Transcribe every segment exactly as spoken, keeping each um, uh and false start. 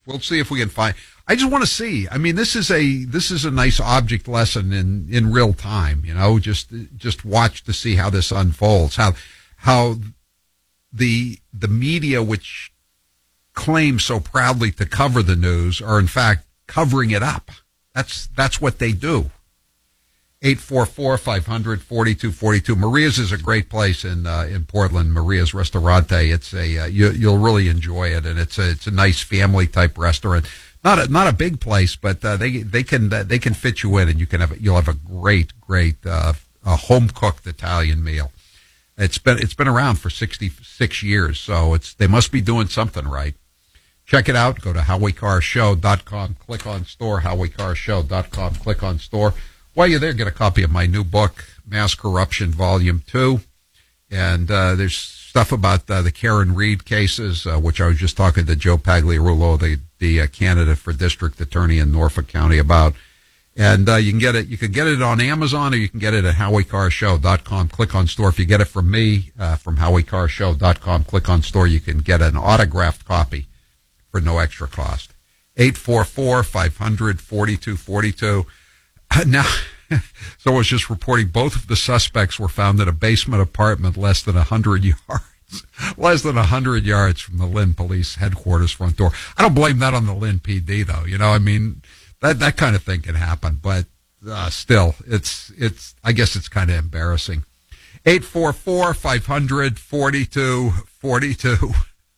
We'll see if we can find. I just want to see. I mean, this is a this is a nice object lesson in, in real time. You know, just just watch to see how this unfolds. How how the the media, which claims so proudly to cover the news, are in fact covering it up. That's that's what they do. eight four four, five hundred, forty-two forty-two. Maria's is a great place in uh, in Portland. Maria's Restaurante. It's a uh, you, you'll really enjoy it, and it's a it's a nice family type restaurant. Not a not a big place, but uh, they they can uh, they can fit you in, and you can have you'll have a great great uh, a home cooked Italian meal. It's been it's been around for sixty-six years, so it's they must be doing something right. Check it out. Go to howie carr show dot com. Click on store. howie carr show dot com. Click on store. While you're there, get a copy of my new book, Mass Corruption, Volume two. And uh, there's stuff about uh, the Karen Reed cases, uh, which I was just talking to Joe Pagliarulo, the, the uh, candidate for district attorney in Norfolk County, about. And uh, you can get it. You can get it on Amazon, or you can get it at howie carr show dot com. Click on store. If you get it from me, uh, from howie carr show dot com, click on store. You can get an autographed copy for no extra cost. eight four four, five hundred, forty-two forty-two. Now, so I was just reporting both of the suspects were found in a basement apartment less than one hundred yards, less than one hundred yards from the Lynn Police Headquarters front door. I don't blame that on the Lynn P D, though. You know, I mean, that that kind of thing can happen, but uh, still, it's, it's. I guess it's kind of embarrassing. eight four four, five hundred, forty-two forty-two.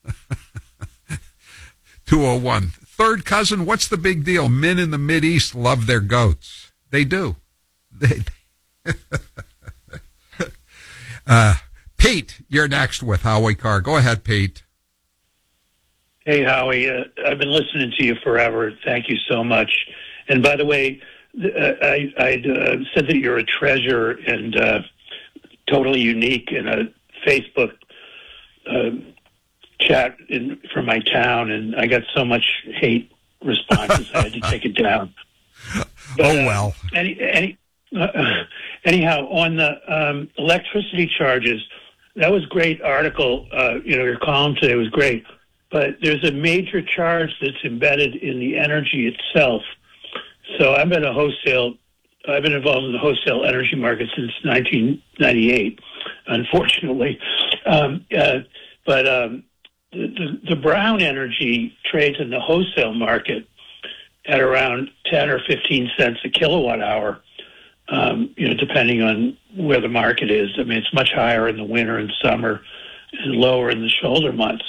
two oh one. Third cousin, what's the big deal? Men in the Mideast love their goats. They do. They, uh, Pete, you're next with Howie Carr. Go ahead, Pete. Hey, Howie. Uh, I've been listening to you forever. Thank you so much. And by the way, uh, I, I uh, said that you're a treasure and uh, totally unique in a Facebook uh, chat in, for my town, and I got so much hate responses I had to take it down. But, oh, well. Uh, any, any, uh, anyhow, on the um, electricity charges, that was a great article. Uh, you know, your column today was great. But there's a major charge that's embedded in the energy itself. So I've been a wholesale, I've been involved in the wholesale energy market since nineteen ninety-eight, unfortunately. Um, uh, but um, the, the, the brown energy trades in the wholesale market at around ten or fifteen cents a kilowatt hour, um, you know, depending on where the market is. I mean, it's much higher in the winter and summer and lower in the shoulder months.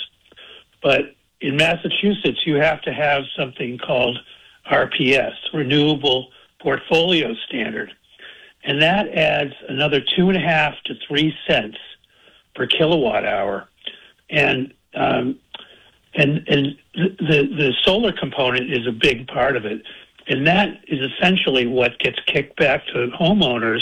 But in Massachusetts, you have to have something called R P S, Renewable Portfolio Standard. And that adds another two and a half to three cents per kilowatt hour. And um, And and the the solar component is a big part of it, and that is essentially what gets kicked back to homeowners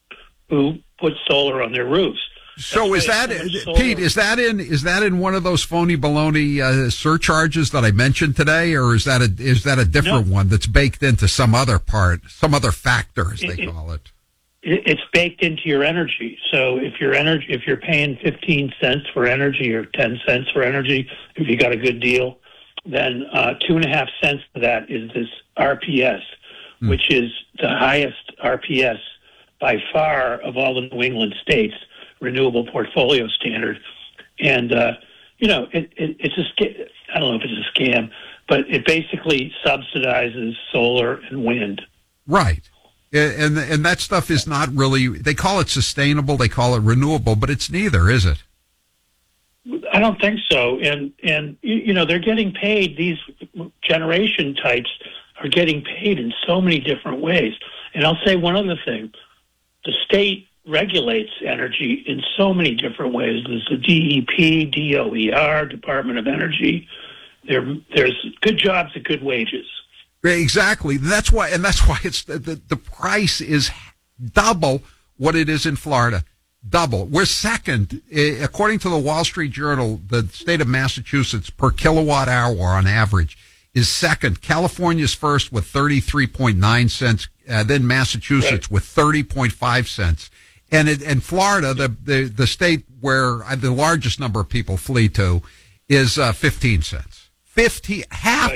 who put solar on their roofs. So is that Pete? Is that in is that in one of those phony baloney uh, surcharges that I mentioned today, or is that a is that a different no. one that's baked into some other part, some other factor, as they it, call it? It's baked into your energy. So if your energy, if you're paying fifteen cents for energy or ten cents for energy, if you got a good deal, then uh, two and a half cents of that is this R P S, mm. which is the highest R P S by far of all the New England states, Renewable Portfolio Standard. And, uh, you know, it, it, it's a sca- I don't know if it's a scam, but it basically subsidizes solar and wind. Right. And and that stuff is not really, they call it sustainable, they call it renewable, but it's neither, is it? I don't think so. And, and you know, they're getting paid, these generation types are getting paid in so many different ways. And I'll say one other thing. The state regulates energy in so many different ways. There's the D E P, D O E R, Department of Energy. There, there's good jobs at good wages. Exactly. That's why, and that's why it's the, the, the price is double what it is in Florida. Double. We're second, according to the Wall Street Journal. The state of Massachusetts per kilowatt hour on average is second. California's first with thirty-three point nine cents. Uh, then Massachusetts right. with thirty point five cents. And it, and Florida, the, the the state where the largest number of people flee to, is uh, fifteen cents. Fifteen half right. the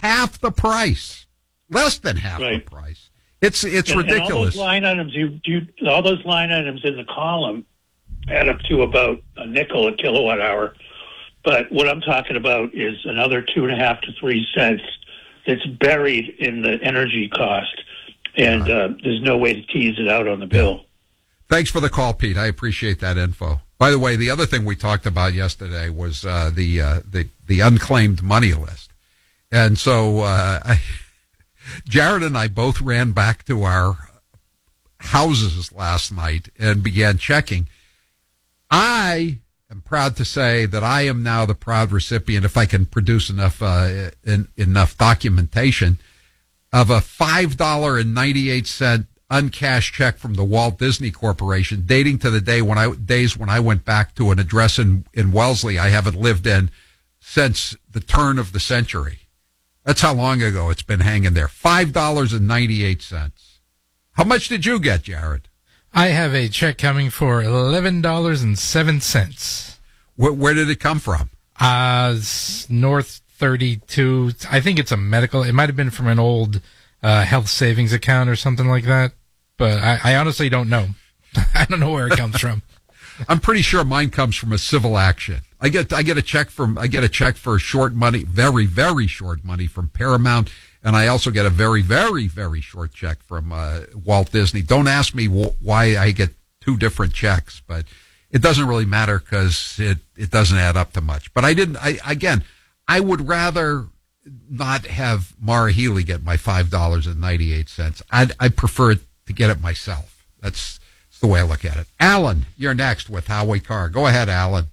half the price, less than half Right. the price. It's it's And, and all ridiculous. those line items, you, you, all those line items in the column add up to about a nickel a kilowatt hour. But what I'm talking about is another two and a half to three cents that's buried in the energy cost, and uh, there's no way to tease it out on the bill. Thanks for the call, Pete. I appreciate that info. By the way, the other thing we talked about yesterday was uh, the, uh, the the unclaimed money list, and so uh, I, Jared and I both ran back to our houses last night and began checking. I am proud to say that I am now the proud recipient, if I can produce enough uh, in, enough documentation, of a five dollars and ninety-eight cents uncashed check from the Walt Disney Corporation, dating to the day when I days when I went back to an address in, in Wellesley I haven't lived in since the turn of the century. That's how long ago it's been hanging there. five dollars and ninety-eight cents. How much did you get, Jared? I have a check coming for eleven dollars and seven cents. Where, where did it come from? Uh, North thirty-two. I think it's a medical. It might have been from an old uh, health savings account or something like that. But I, I honestly don't know. I don't know where it comes from. I'm pretty sure mine comes from a civil action. I get I get a check from I get a check for short money, very very short money from Paramount, and I also get a very very very short check from uh, Walt Disney. Don't ask me wh- why I get two different checks, but it doesn't really matter because it it doesn't add up to much. But I didn't. I again, I would rather not have Mara Healy get my five dollars and ninety eight cents. I I prefer to get it myself. That's the way I look at it. Alan, you're next with Howie Carr. Go ahead, Alan.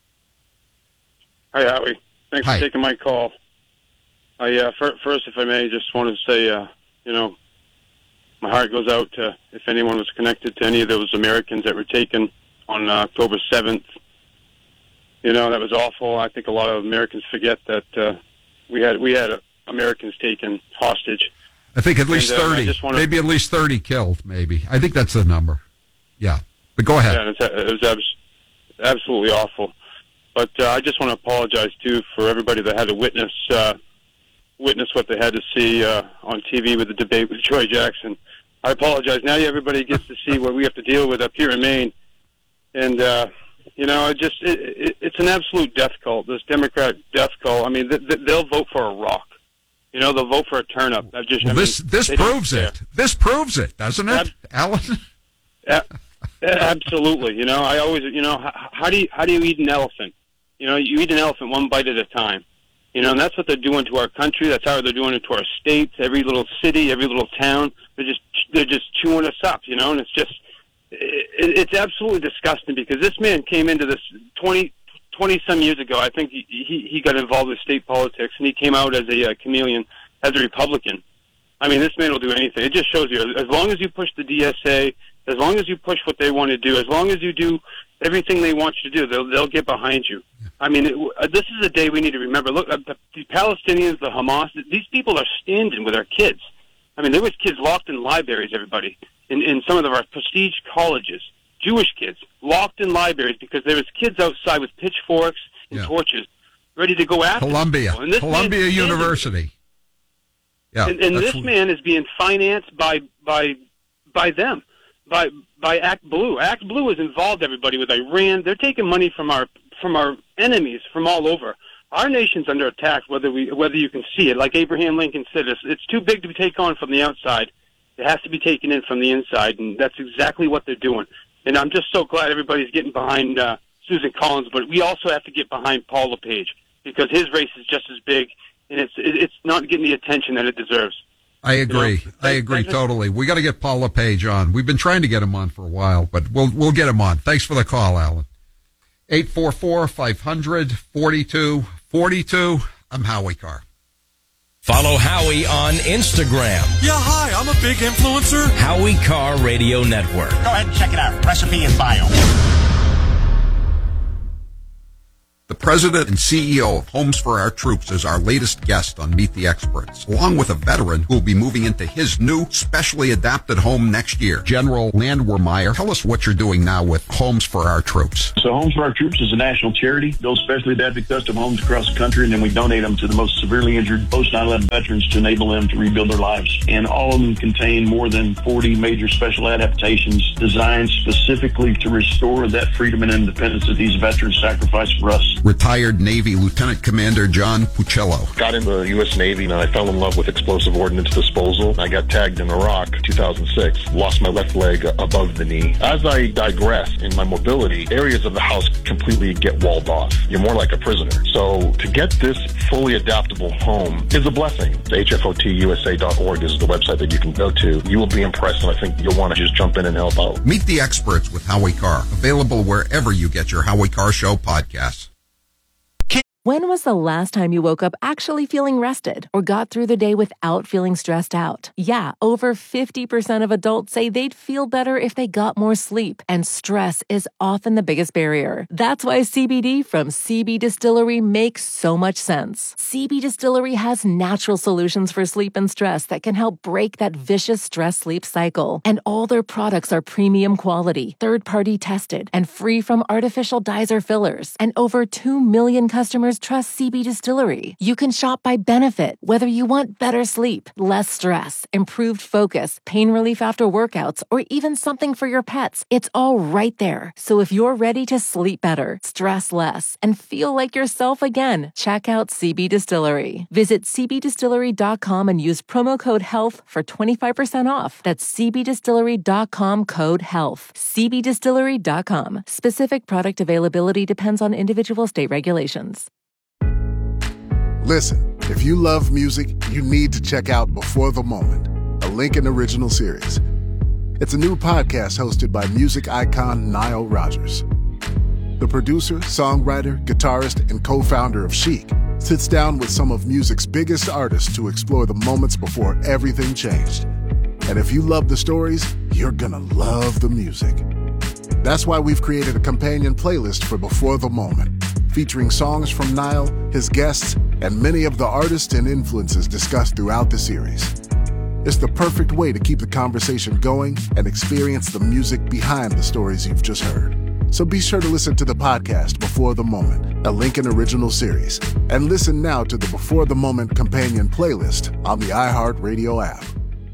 Hi, Howie. Thanks Hi. for taking my call. I, uh, fir- first, if I may, just want to say, uh, you know, my heart goes out to if anyone was connected to any of those Americans that were taken on uh, October seventh. You know, that was awful. I think a lot of Americans forget that uh, we had we had uh, Americans taken hostage. I think at least And, uh, I thirty, just wanna- maybe at least thirty killed, maybe. I think that's the number. Yeah, but go ahead. Yeah, and it's, it was abs- absolutely awful. But uh, I just want to apologize, too, for everybody that had to witness uh, witness what they had to see uh, on T V with the debate with Troy Jackson. I apologize. Now everybody gets to see what we have to deal with up here in Maine. And, uh, you know, it just it, it, it's an absolute death cult, this Democrat death cult. I mean, th- th- they'll vote for a rock. You know, they'll vote for a turnip. I just, Well, I mean, this this they don't proves care. it. This proves it, doesn't it, Ab- Alan? A- absolutely. You know, I always, you know, how, how do you how do you eat an elephant? You know, you eat an elephant one bite at a time. You know, and that's what they're doing to our country. That's how they're doing it to our states. Every little city, every little town. They're just they're just chewing us up. You know, and it's just it, it's absolutely disgusting because this man came into this twenty, twenty some years ago. I think he, he he got involved with state politics and he came out as a uh, chameleon, as a Republican. I mean, this man will do anything. It just shows you, as long as you push the D S A, as long as you push what they want to do, as long as you do everything they want you to do, they'll they'll get behind you. I mean, it, uh, this is a day we need to remember. Look, uh, the, the Palestinians, the Hamas, these people are standing with our kids. I mean, there was kids locked in libraries, everybody, in, in some of our prestige colleges, Jewish kids, locked in libraries because there was kids outside with pitchforks and Yeah. torches ready to go after Columbia, people. And this Columbia man's standing- University. Yeah, and, and that's this what- man is being financed by by by them, by by Act Blue. Act Blue has involved everybody with Iran. They're taking money from our from our enemies from all over. Our nation's under attack, whether we whether you can see it. Like Abraham Lincoln said, it's, it's too big to take on from the outside. It has to be taken in from the inside, and that's exactly what they're doing. And I'm just so glad everybody's getting behind uh, Susan Collins, but we also have to get behind Paul LePage because his race is just as big, and it's it's not getting the attention that it deserves. I agree. You know, I I- agree I just- totally. We got to get Paul LePage on. We've been trying to get him on for a while, but we'll we'll get him on. Thanks for the call, Alan. eight four four, five hundred, forty-two forty-two. I'm Howie Carr. Follow Howie on Instagram. Yeah, hi, I'm a big influencer. Howie Carr Radio Network. Go ahead and check it out. Recipe and bio. The president and C E O of Homes for Our Troops is our latest guest on Meet the Experts, along with a veteran who will be moving into his new specially adapted home next year. General Landwehrmeyer, tell us what you're doing now with Homes for Our Troops. So Homes for Our Troops is a national charity, builds specially adapted custom homes across the country, and then we donate them to the most severely injured post nine eleven veterans to enable them to rebuild their lives. And all of them contain more than forty major special adaptations designed specifically to restore that freedom and independence that these veterans sacrificed for us. Retired Navy Lieutenant Commander John Puccello. Got in the U S Navy and I fell in love with explosive ordnance disposal. I got tagged in Iraq two thousand six, lost my left leg above the knee. As I digress in my mobility, areas of the house completely get walled off. You're more like a prisoner. So to get this fully adaptable home is a blessing. H F O T U S A dot org is the website that you can go to. You will be impressed, and I think you'll want to just jump in and help out. Meet the Experts with Howie Carr. Available wherever you get your Howie Carr Show podcasts. When was the last time you woke up actually feeling rested or got through the day without feeling stressed out? Yeah, over fifty percent of adults say they'd feel better if they got more sleep, and stress is often the biggest barrier. That's why C B D from C B Distillery makes so much sense. C B Distillery has natural solutions for sleep and stress that can help break that vicious stress-sleep cycle. And all their products are premium quality, third-party tested, and free from artificial dyes or fillers. And over two million customers trust C B Distillery. You can shop by benefit, whether you want better sleep, less stress, improved focus, pain relief after workouts, or even something for your pets. It's all right there. So if you're ready to sleep better, stress less, and feel like yourself again, check out C B Distillery. Visit c b distillery dot com and use promo code HEALTH for twenty-five percent off. That's c b distillery dot com code HEALTH. c b distillery dot com. Specific product availability depends on individual state regulations. Listen, if you love music, you need to check out Before the Moment, a Lincoln original series. It's a new podcast hosted by music icon Nile Rodgers. The producer, songwriter, guitarist, and co-founder of Chic sits down with some of music's biggest artists to explore the moments before everything changed. And if you love the stories, you're gonna love the music. That's why we've created a companion playlist for Before the Moment, featuring songs from Nile, his guests, and many of the artists and influences discussed throughout the series. It's the perfect way to keep the conversation going and experience the music behind the stories you've just heard. So be sure to listen to the podcast Before the Moment, a Lincoln original series, and listen now to the Before the Moment companion playlist on the iHeartRadio app.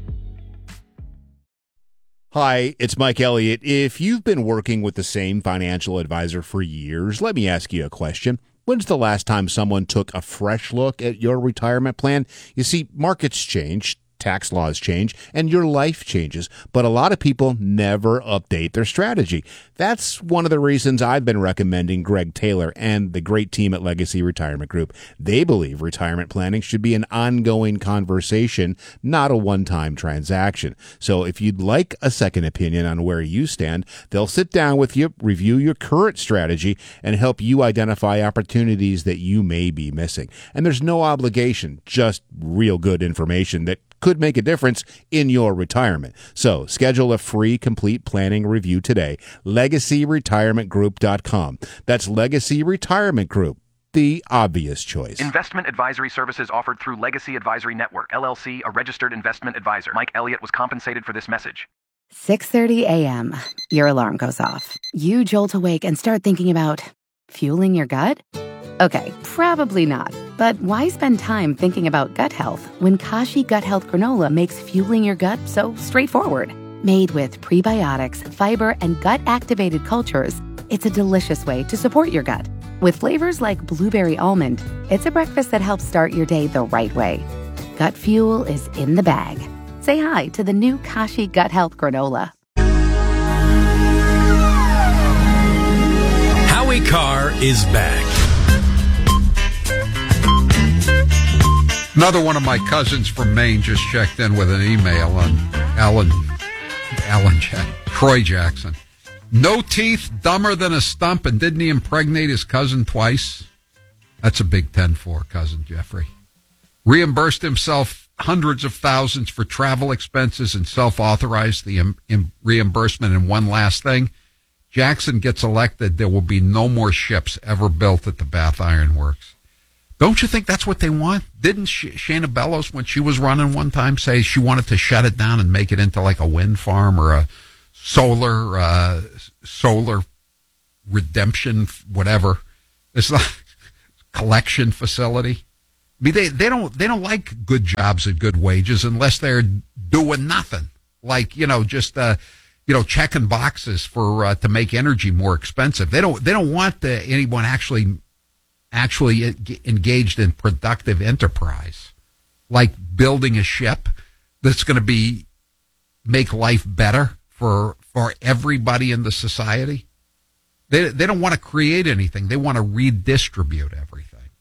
Hi, it's Mike Elliott. If you've been working with the same financial advisor for years, let me ask you a question. When's the last time someone took a fresh look at your retirement plan? You see, markets change, tax laws change, and your life changes, but a lot of people never update their strategy. That's one of the reasons I've been recommending Greg Taylor and the great team at Legacy Retirement Group. They believe retirement planning should be an ongoing conversation, not a one-time transaction. So if you'd like a second opinion on where you stand, they'll sit down with you, review your current strategy, and help you identify opportunities that you may be missing. And there's no obligation, just real good information that could make a difference in your retirement. So schedule a free complete planning review today. legacy retirement group dot com. That's Legacy Retirement Group, the obvious choice. Investment advisory services offered through Legacy Advisory Network, L L C, a registered investment advisor. Mike Elliott was compensated for this message. six thirty a.m. Your alarm goes off. You jolt awake and start thinking about fueling your gut? Okay, probably not. But why spend time thinking about gut health when Kashi Gut Health Granola makes fueling your gut so straightforward? Made with prebiotics, fiber, and gut-activated cultures, it's a delicious way to support your gut. With flavors like blueberry almond, it's a breakfast that helps start your day the right way. Gut fuel is in the bag. Say hi to the new Kashi Gut Health Granola. Howie Carr is back. Another one of my cousins from Maine just checked in with an email on Alan, Alan Jack, Troy Jackson. No teeth, dumber than a stump, and didn't he impregnate his cousin twice? That's a Big Ten for cousin Jeffrey. Reimbursed himself hundreds of thousands for travel expenses and self-authorized the im- im- reimbursement. And one last thing, Jackson gets elected, there will be no more ships ever built at the Bath Iron Works. Don't you think that's what they want? Didn't Sh- Shana Bellows, when she was running one time, say she wanted to shut it down and make it into like a wind farm or a solar uh, solar redemption, whatever? It's not collection facility. I mean, they, they don't they don't like good jobs and good wages unless they're doing nothing. Like, you know, just uh, you know, checking boxes for uh, to make energy more expensive. They don't they don't want the, anyone actually actually engaged in productive enterprise, like building a ship that's going to be make life better for for everybody in the society. They they don't want to create anything. They want to redistribute everything.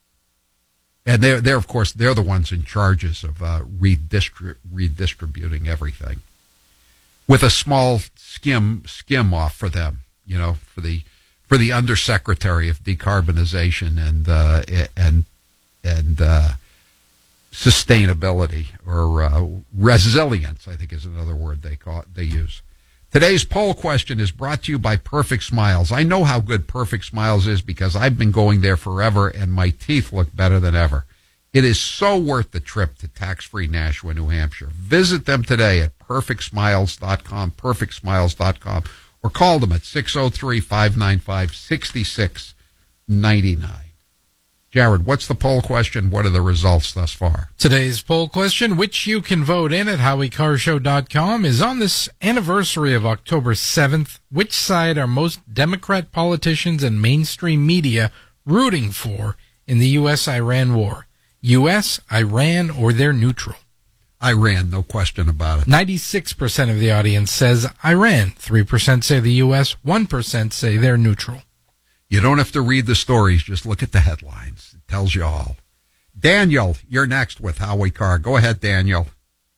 And they're they're of course they're the ones in charges of uh, redistri- redistributing everything, with a small skim skim off for them, you know, for the for the Undersecretary of Decarbonization and uh, and and uh, Sustainability, or uh, resilience, I think is another word they call it, they use. Today's poll question is brought to you by Perfect Smiles. I know how good Perfect Smiles is because I've been going there forever, and my teeth look better than ever. It is so worth the trip to tax-free Nashua, New Hampshire. Visit them today at perfect smiles dot com, perfect smiles dot com, or call them at six oh three, five nine five, six six nine nine. Jared, what's the poll question? What are the results thus far? Today's poll question, which you can vote in at howie car show dot com, is on this anniversary of October seventh. Which side are most Democrat politicians and mainstream media rooting for in the U S Iran war? U S, Iran, or they're neutral? Iran, no question about it. ninety-six percent of the audience says Iran. three percent say the U S. one percent say they're neutral. You don't have to read the stories. Just look at the headlines. It tells you all. Daniel, you're next with Howie Carr. Go ahead, Daniel.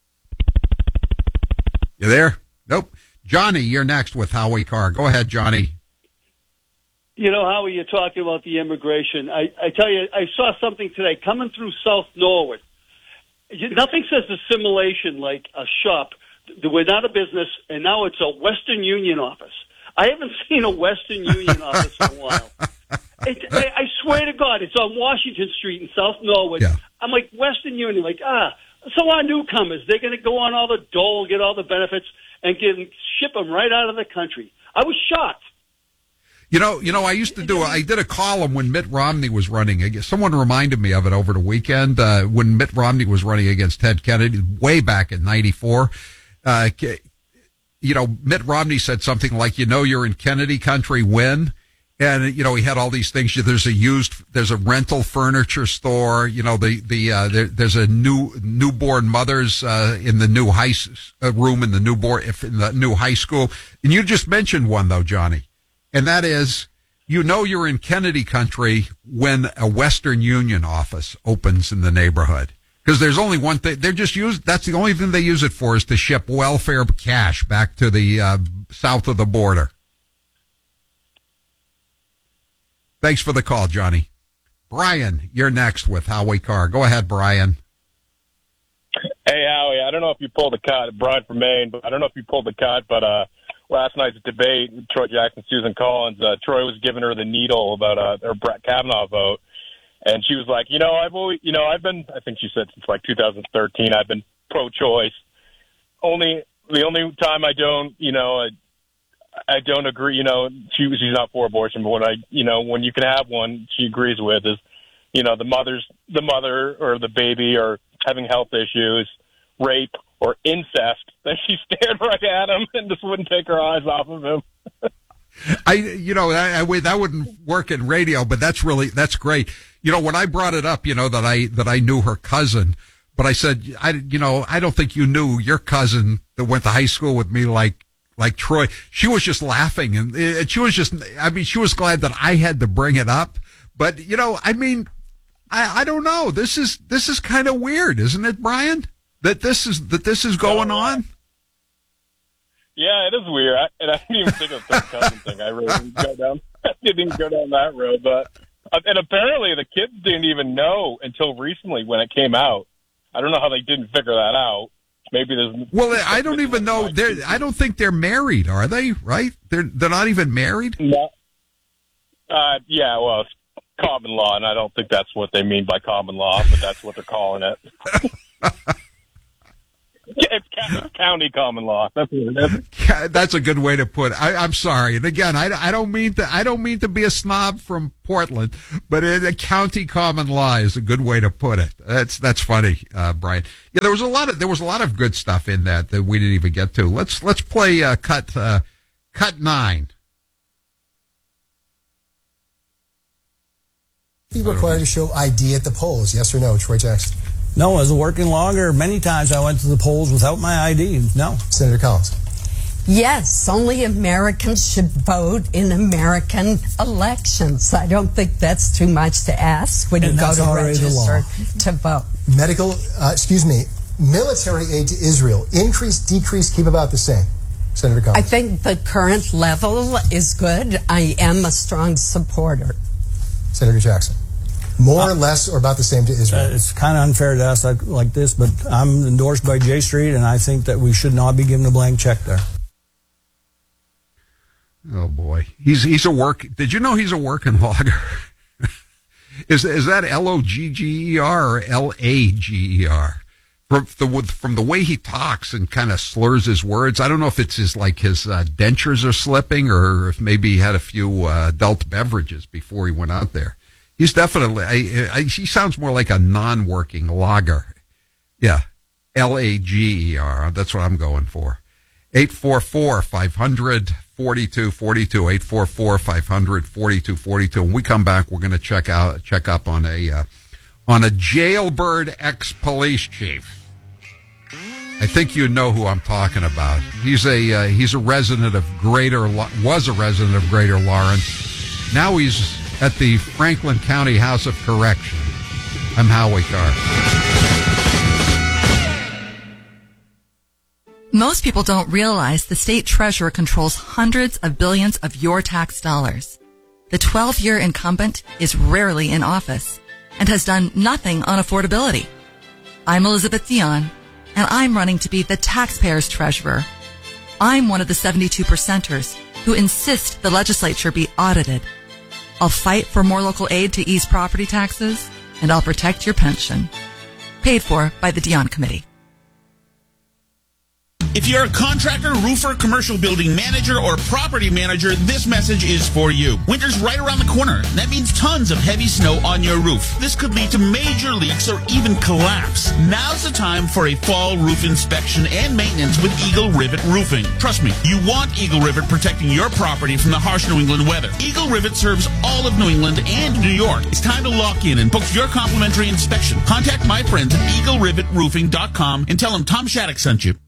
You there? Nope. Johnny, you're next with Howie Carr. Go ahead, Johnny. You know, Howie, you're talking about the immigration. I, I tell you, I saw something today coming through South Norwood. Nothing says assimilation like a shop. We're not a business, and now it's a Western Union office. I haven't seen a Western Union office in a while. It, I, I swear to God, it's on Washington Street in South Norwood. Yeah. I'm like, Western Union, like, ah, so our newcomers, they're going to go on all the dole, get all the benefits, and get ship them right out of the country. I was shocked. You know, you know, I used to do, I did a column when Mitt Romney was running. Someone reminded me of it over the weekend, uh, when Mitt Romney was running against Ted Kennedy way back in ninety-four. Uh, you know, Mitt Romney said something like, you know, you're in Kennedy country when, and, you know, he had all these things. There's a used, there's a rental furniture store, you know, the, the, uh, there, there's a new newborn mothers, uh, in the new high uh, room in the newborn, if in the new high school. And you just mentioned one though, Johnny. And that is, you know, you're in Kennedy country when a Western Union office opens in the neighborhood. Because there's only one thing, they're just used, that's the only thing they use it for, is to ship welfare cash back to the uh, south of the border. Thanks for the call, Johnny. Brian, you're next with Howie Carr. Go ahead, Brian. Hey, Howie, I don't know if you pulled the cut, Brian from Maine, but I don't know if you pulled the cut, but uh, last night's debate, Troy Jackson, Susan Collins, uh, Troy was giving her the needle about uh, her Brett Kavanaugh vote. And she was like, you know, I've always, you know, I've been, I think she said since like two thousand thirteen, I've been pro-choice. Only, the only time I don't, you know, I, I don't agree, you know, she, she's not for abortion, but when I, you know, when you can have one, she agrees with is, you know, the mother's, the mother or the baby are having health issues, rape or incest. Then she stared right at him and just wouldn't take her eyes off of him. I, you know, I, I, that wouldn't work in radio, but that's really, that's great. You know, when I brought it up, you know, that I, that I knew her cousin, but I said, I, you know, I don't think you knew your cousin that went to high school with me like, like Troy. She was just laughing and, and she was just, I mean, she was glad that I had to bring it up. But, you know, I mean, I, I don't know. This is, this is kind of weird, isn't it, Brian? That this is, that this is going on? Yeah, it is weird. I, and I didn't even think of the third cousin thing. I really didn't go down. I didn't even go down that road. But uh, and apparently the kids didn't even know until recently when it came out. I don't know how they didn't figure that out. Maybe there's. Well, I don't even know. They're, I don't think they're married, are they? Right? They're they're not even married. No. Uh, yeah, well, it's common law, and I don't think that's what they mean by common law, but that's what they're calling it. It's county common law. That's what it is. That's a good way to put it. I, I'm sorry, and again, I, I don't mean to. I don't mean to be a snob from Portland, but it, a county common law is a good way to put it. That's that's funny, uh, Brian. Yeah, there was a lot of there was a lot of good stuff in that that we didn't even get to. Let's let's play uh, cut uh, cut nine. Be required to show I D at the polls? Yes or no, Troy Jackson? No, as a working logger, many times I went to the polls without my I D. No. Senator Collins? Yes, only Americans should vote in American elections. I don't think that's too much to ask when And you go that's to already the law. register to vote. Medical, uh, excuse me, military aid to Israel, increase, decrease, keep about the same. Senator Collins? I think the current level is good. I am a strong supporter. Senator Jackson? More or less or about the same to Israel? Uh, it's kind of unfair to ask like, like this, but I'm endorsed by J Street, and I think that we should not be given a blank check there. Oh boy, he's he's a work. Did you know he's a working logger? is is that L O G G E R or L A G E R? From the from the way he talks and kind of slurs his words, I don't know if it's his like his uh, dentures are slipping, or if maybe he had a few uh, adult beverages before he went out there. He's definitely, I, I, he sounds more like a non-working logger. Yeah. L A G E R. That's what I'm going for. eight four four, five hundred, forty-two forty-two. eight four four, five hundred, forty-two forty-two. When we come back, we're going to check out, check up on a, uh, on a jailbird ex-police chief. I think you know who I'm talking about. He's a, uh, he's a resident of Greater, was a resident of Greater Lawrence. Now he's at the Franklin County House of Correction. I'm Howie Carr. Most people don't realize the state treasurer controls hundreds of billions of your tax dollars. The twelve-year incumbent is rarely in office and has done nothing on affordability. I'm Elizabeth Dion, and I'm running to be the taxpayer's treasurer. I'm one of the seventy-two percenters who insist the legislature be audited. I'll fight for more local aid to ease property taxes, and I'll protect your pension. Paid for by the Dion Committee. If you're a contractor, roofer, commercial building manager, or property manager, this message is for you. Winter's right around the corner. That means tons of heavy snow on your roof. This could lead to major leaks or even collapse. Now's the time for a fall roof inspection and maintenance with Eagle Rivet Roofing. Trust me, you want Eagle Rivet protecting your property from the harsh New England weather. Eagle Rivet serves all of New England and New York. It's time to lock in and book your complimentary inspection. Contact my friends at eagle rivet roofing dot com and tell them Tom Shattuck sent you.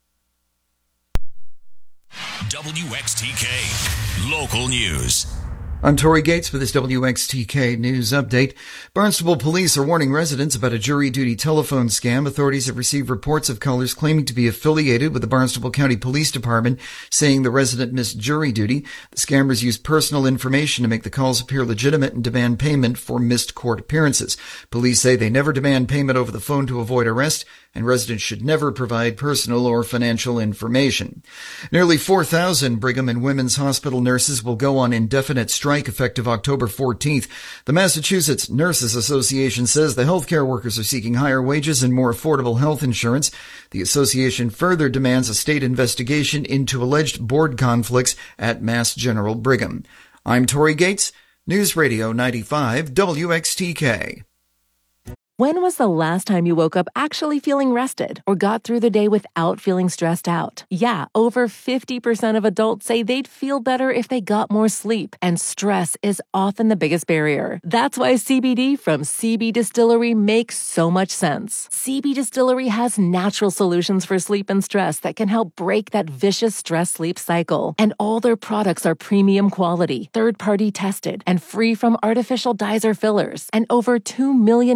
W X T K Local News. I'm Tori Gates with this W X T K News Update. Barnstable police are warning residents about a jury duty telephone scam. Authorities have received reports of callers claiming to be affiliated with the Barnstable County Police Department, saying the resident missed jury duty. The scammers use personal information to make the calls appear legitimate and demand payment for missed court appearances. Police say they never demand payment over the phone to avoid arrest, and residents should never provide personal or financial information. Nearly four thousand Brigham and Women's Hospital nurses will go on indefinite strike effective October fourteenth. The Massachusetts Nurses Association says the healthcare workers are seeking higher wages and more affordable health insurance. The association further demands a state investigation into alleged board conflicts at Mass General Brigham. I'm Tori Gates, News Radio ninety-five W X T K. When was the last time you woke up actually feeling rested or got through the day without feeling stressed out? Yeah, over fifty percent of adults say they'd feel better if they got more sleep, and stress is often the biggest barrier. That's why C B D from C B Distillery makes so much sense. C B Distillery has natural solutions for sleep and stress that can help break that vicious stress-sleep cycle. And all their products are premium quality, third-party tested, and free from artificial dyes or fillers. And over two million customers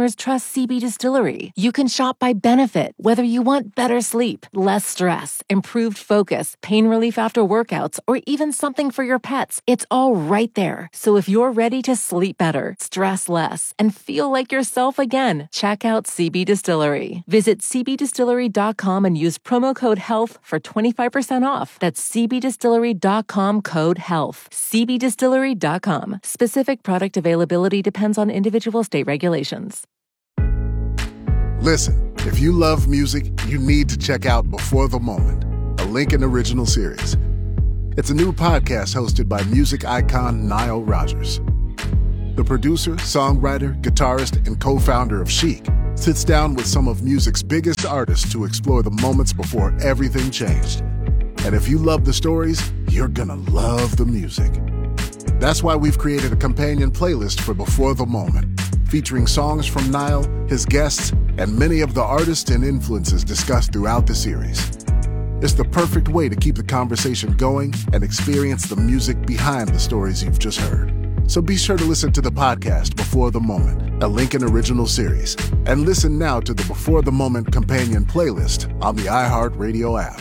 customers trust C B Distillery. You can shop by benefit, whether you want better sleep, less stress, improved focus, pain relief after workouts, or even something for your pets. It's all right there. So if you're ready to sleep better, stress less, and feel like yourself again, check out C B Distillery. Visit c b distillery dot com and use promo code HEALTH for twenty-five percent off. That's c b distillery dot com code HEALTH. c b distillery dot com. Specific product availability depends on individual state regulations. Listen, if you love music, you need to check out Before the Moment, a Lincoln original series. It's a new podcast hosted by music icon Nile Rodgers. The producer, songwriter, guitarist, and co-founder of Chic sits down with some of music's biggest artists to explore the moments before everything changed. And if you love the stories, you're gonna love the music. That's why we've created a companion playlist for Before the Moment, featuring songs from Nile, his guests, and many of the artists and influences discussed throughout the series. It's the perfect way to keep the conversation going and experience the music behind the stories you've just heard. So be sure to listen to the podcast Before the Moment, a Lincoln original series, and listen now to the Before the Moment companion playlist on the iHeartRadio app.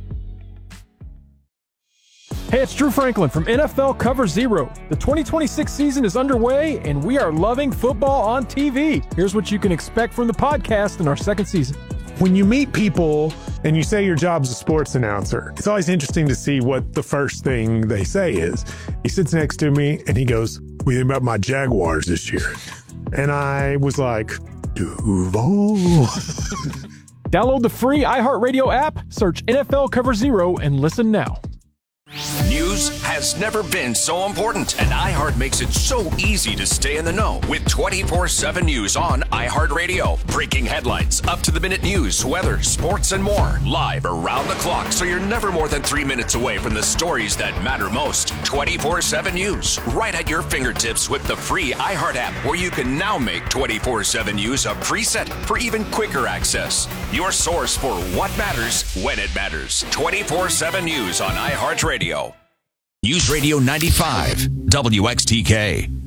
Hey, it's Drew Franklin from N F L Cover Zero. The twenty twenty-six season is underway, and we are loving football on T V. Here's what you can expect from the podcast in our second season. When you meet people and you say your job's a sports announcer, it's always interesting to see what the first thing they say is. He sits next to me and he goes, "What do you think about my Jaguars this year?" And I was like, Duval. Download the free iHeartRadio app, search N F L Cover Zero, and listen now. News has never been so important, and iHeart makes it so easy to stay in the know with twenty-four seven News on iHeartRadio. Breaking headlines, up-to-the-minute news, weather, sports, and more. Live around the clock, so you're never more than three minutes away from the stories that matter most. twenty-four seven News, right at your fingertips with the free iHeart app, where you can now make twenty-four seven News a preset for even quicker access. Your source for what matters when it matters. twenty-four seven News on iHeartRadio. News Radio ninety-five, W X T K.